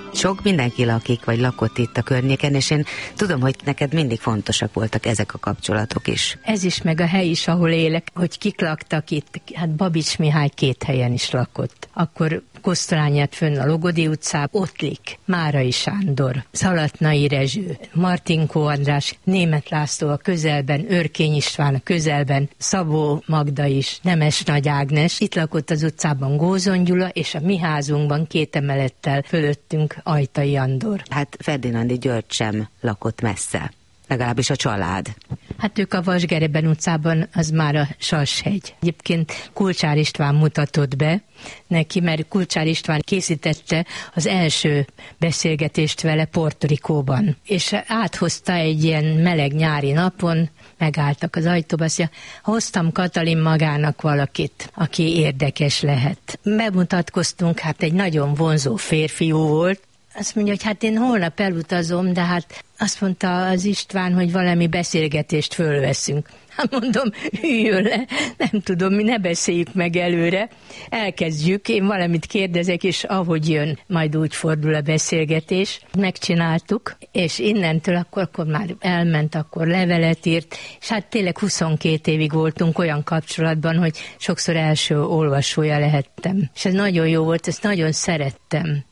Sok mindenki lakik, vagy lakott itt a környéken, és én tudom, hogy neked mindig fontosak voltak ezek a kapcsolatok is. Ez is, meg a hely is, ahol élek, hogy kik laktak itt. Hát Babics Mihály 2 helyen is lakott. Akkor Kosztolányát fönn a Logodi utcában, Ottlik, Márai Sándor, Szalatnai Rezső, Martinkó András, Németh László a közelben, Örkény István a közelben, Szabó Magda is, Nemes Nagy Ágnes. Itt lakott az utcában Gózon Gyula, és a mi házunkban 2 emelettel fölöttünk Ajtai Andor. Hát Ferdinándi György sem lakott messze, legalábbis a család. Hát ők a Vasgereben utcában, az már a Sashegy. Egyébként Kulcsár István mutatott be neki, mert Kulcsár István készítette az első beszélgetést vele Puerto Ricóban. És áthozta egy ilyen meleg nyári napon, megálltak az ajtóba, azt mondja, hoztam Katalin magának valakit, aki érdekes lehet. Bemutatkoztunk, hát egy nagyon vonzó férfiú volt. Azt mondja, hogy hát én holnap elutazom, de hát azt mondta az István, hogy valami beszélgetést fölveszünk. Hát mondom, üljön le, nem tudom, mi ne beszéljük meg előre. Elkezdjük, én valamit kérdezek, és ahogy jön, majd úgy fordul a beszélgetés. Megcsináltuk, és innentől akkor már elment, akkor levelet írt, és hát tényleg 22 évig voltunk olyan kapcsolatban, hogy sokszor első olvasója lehettem. És ez nagyon jó volt, ezt nagyon szerettem,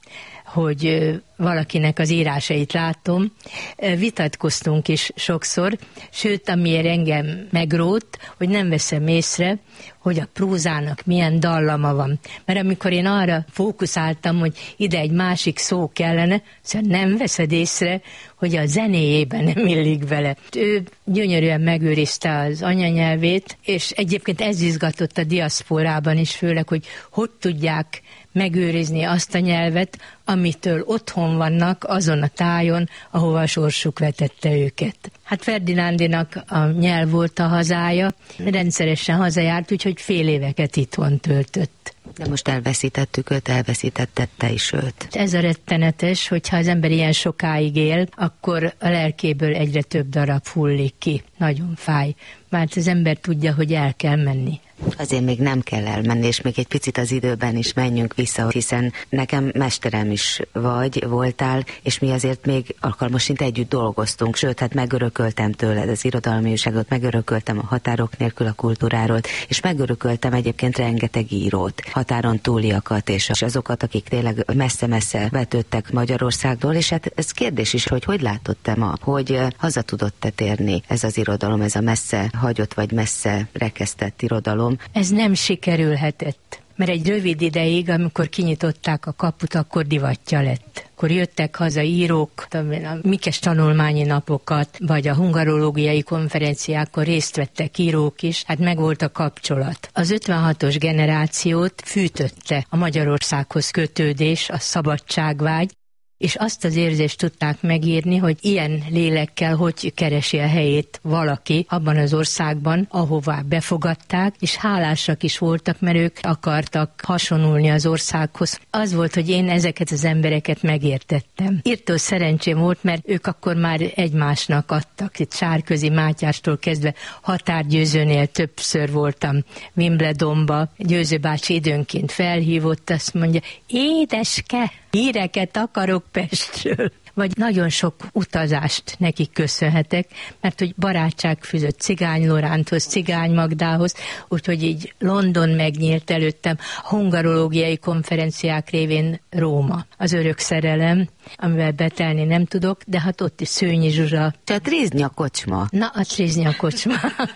hogy valakinek az írásait látom. Vitatkoztunk is sokszor, sőt, amiért engem megrótt, hogy nem veszem észre, hogy a prózának milyen dallama van. Mert amikor én arra fókuszáltam, hogy ide egy másik szó kellene, szóval nem veszed észre, hogy a zenéjében nem illik vele. Ő gyönyörűen megőrizte az anyanyelvét, és egyébként ez izgatott a diaszporában is, főleg, hogy tudják megőrizni azt a nyelvet, amitől otthon vannak azon a tájon, ahova a sorsuk vetette őket. Hát Ferdinándinak a nyelv volt a hazája, rendszeresen hazajárt, úgyhogy fél éveket itthon töltött. De most elveszítettük őt, elveszítetted te is őt. Ez a rettenetes, hogyha az ember ilyen sokáig él, akkor a lelkéből egyre több darab hullik ki. Nagyon fáj, mert az ember tudja, hogy el kell menni. Azért még nem kell elmenni, és még egy picit az időben is menjünk vissza, hiszen nekem mesterem is voltál, és mi azért még alkalmasint együtt dolgoztunk, sőt, hát megörököltem tőled az irodalmi újságot, megörököltem a Határok nélkül a kultúráról, és megörököltem egyébként rengeteg írót, határon túliakat, és azokat, akik tényleg messze-messze vetődtek Magyarországról, és hát ez kérdés is, hogy látod te ma, hogy haza tudott te térni ez az irodalom, ez a messze hagyott vagy messze rekesztett irodalom. Ez nem sikerülhetett, mert egy rövid ideig, amikor kinyitották a kaput, akkor divatja lett. Akkor jöttek haza írók, a Mikes tanulmányi napokat, vagy a hungarológiai konferenciákon részt vettek írók is, hát megvolt a kapcsolat. Az 56-os generációt fűtötte a Magyarországhoz kötődés, a szabadságvágy, és azt az érzést tudták megírni, hogy ilyen lélekkel hogy keresi a helyét valaki abban az országban, ahová befogadták, és hálásak is voltak, mert ők akartak hasonulni az országhoz. Az volt, hogy én ezeket az embereket megértettem. Írtó szerencsém volt, mert ők akkor már egymásnak adtak. Itt Sárközi Mátyástól kezdve Határgyőzőnél többször voltam Wimbledonba. Győző bácsi időnként felhívott, azt mondja, édeske, híreket akarok Pestről. Vagy nagyon sok utazást nekik köszönhetek, mert hogy barátság fűzött Cigány Loránthoz, Cigány Magdához, úgyhogy így London megnyílt előttem, a hungarológiai konferenciák révén Róma. Az örök szerelem, amivel betelni nem tudok, de hát ott is Szőnyi Zsuzsa. A Tréznya kocsma. Na, a Tréznya kocsma.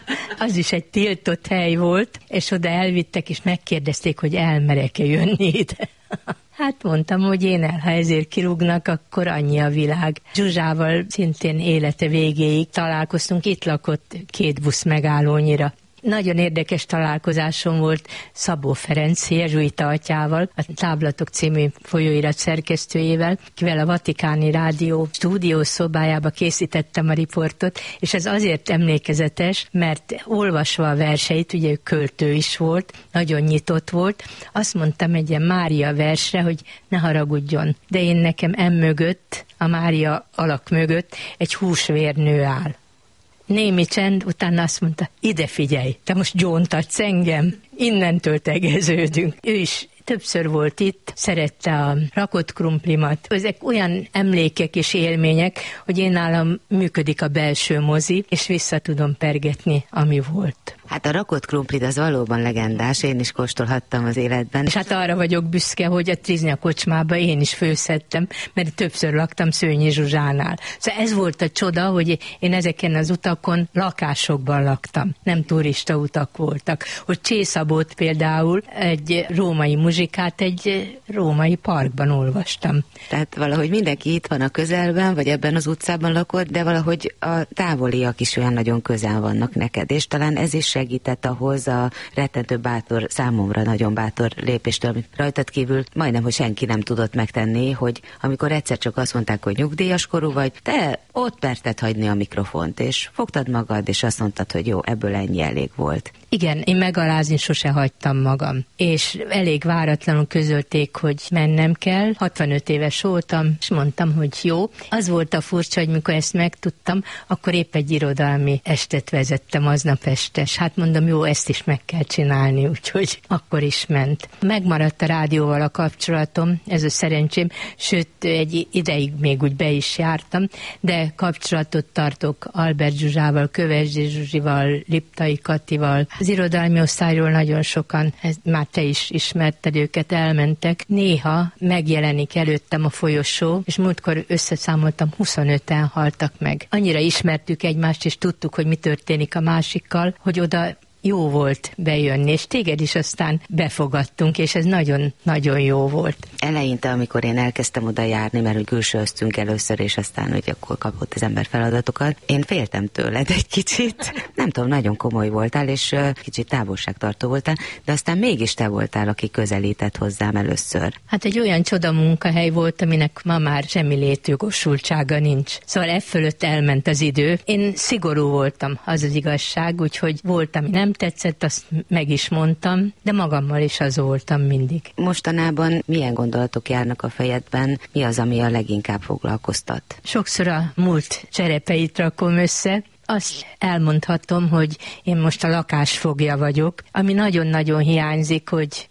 Az is egy tiltott hely volt, és oda elvittek, és megkérdezték, hogy elmerek-e jönni ide. Hát mondtam, hogy én ha ezért kirúgnak, akkor annyi a világ. Zsuzsával szintén élete végéig találkoztunk, itt lakott 2 busz megállónyira. Nagyon érdekes találkozásom volt Szabó Ferenc jezsuita atyával, a Táblatok című folyóirat szerkesztőjével, kivel a Vatikáni Rádió stúdiószobájába készítettem a riportot, és ez azért emlékezetes, mert olvasva a verseit, ugye ő költő is volt, nagyon nyitott volt, azt mondtam egy ilyen Mária versre, hogy ne haragudjon, de én nekem mögött, a Mária alak mögött egy húsvérnő áll. Némi csend, utána azt mondta, ide figyelj, te most gyóntatsz engem, innentől tegeződünk. Ő is többször volt itt, szerette a rakott krumplimat. Ezek olyan emlékek és élmények, hogy én nálam működik a belső mozi, és vissza tudom pergetni, ami volt. Hát a rakott krumplit az valóban legendás, én is kóstolhattam az életben. És hát arra vagyok büszke, hogy a Triznya kocsmába én is főzhettem, mert többször laktam Szőnyi Zsuzsánál. Szóval ez volt a csoda, hogy én ezeken az utakon lakásokban laktam, nem turista utak voltak. Hogy Csészabót például egy római muzsikát egy római parkban olvastam. Tehát valahogy mindenki itt van a közelben, vagy ebben az utcában lakott, de valahogy a távoliak is olyan nagyon közel vannak neked, és talán ez is segített ahhoz a rettentő bátor, számomra nagyon bátor lépéstől, amit rajtad kívül majdnem, hogy senki nem tudott megtenni, hogy amikor egyszer csak azt mondták, hogy nyugdíjas korú vagy, te ott merted hagyni a mikrofont, és fogtad magad, és azt mondtad, hogy jó, ebből ennyi elég volt. Igen, én megalázni sose hagytam magam, és elég váratlanul közölték, hogy mennem kell. 65 éves voltam, és mondtam, hogy jó. Az volt a furcsa, hogy mikor ezt megtudtam, akkor épp egy irodalmi estet vezettem aznap este. Hát mondom, jó, ezt is meg kell csinálni, úgyhogy akkor is ment. Megmaradt a rádióval a kapcsolatom, ez a szerencsém, sőt, egy ideig még úgy be is jártam, de kapcsolatot tartok Albert Zsuzsával, Kövesdi Zsuzsival, Liptai Katival. Az irodalmi osztályról nagyon sokan, már te is ismerted őket, elmentek. Néha megjelenik előttem a folyosó, és múltkor összeszámoltam, 25-en haltak meg. Annyira ismertük egymást, és tudtuk, hogy mi történik a másikkal, hogy oda jó volt bejönni, és téged is aztán befogadtunk, és ez nagyon-nagyon jó volt. Eleinte, amikor én elkezdtem oda járni, mert hogy külsőöztünk először, és aztán, hogy akkor kapott az ember feladatokat, én féltem tőled egy kicsit. Nem tudom, nagyon komoly voltál, és kicsit távolságtartó voltál, de aztán mégis te voltál, aki közelített hozzám először. Hát egy olyan csoda munkahely volt, aminek ma már semmi létjogosultsága nincs. Szóval e fölött elment az idő. Én szigorú voltam, az az igazság, úgyhogy volt, ami nem tetszett, azt meg is mondtam, de magammal is az voltam mindig. Mostanában milyen gondolatok járnak a fejedben? Mi az, ami a leginkább foglalkoztat? Sokszor a múlt cserepeit rakom össze. Azt elmondhatom, hogy én most a lakásfogja vagyok, ami nagyon-nagyon hiányzik, hogy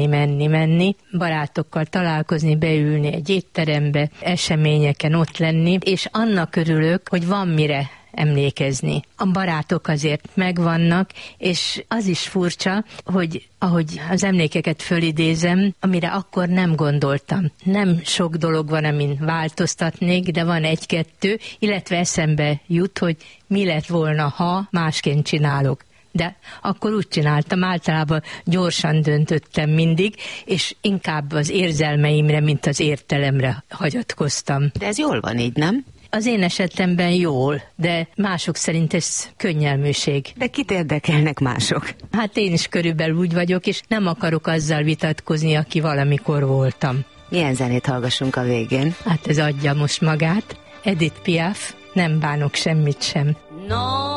menni, barátokkal találkozni, beülni egy étterembe, eseményeken ott lenni, és annak örülök, hogy van mire emlékezni. A barátok azért megvannak, és az is furcsa, hogy ahogy az emlékeket fölidézem, amire akkor nem gondoltam. Nem sok dolog van, amin változtatnék, de van egy-kettő, illetve eszembe jut, hogy mi lett volna, ha másként csinálok. De akkor úgy csináltam, általában gyorsan döntöttem mindig, és inkább az érzelmeimre, mint az értelemre hagyatkoztam. De ez jól van így, nem? Az én esetemben jól, de mások szerint ez könnyelműség. De kit érdekelnek mások? Hát én is körülbelül úgy vagyok, és nem akarok azzal vitatkozni, aki valamikor voltam. Milyen zenét hallgassunk a végén? Hát ez adja most magát. Edith Piaf, nem bánok semmit sem. No.